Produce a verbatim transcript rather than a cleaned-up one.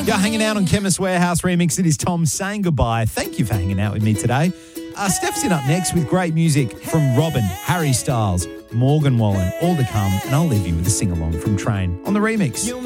You're hanging out on Chemist Warehouse Remix. It is Tom saying goodbye. Thank you for hanging out with me today. Uh, Steph's in up next with great music from Robin, Harry Styles, Morgan Wallen, all to come, and I'll leave you with a sing-along from Train on the remix.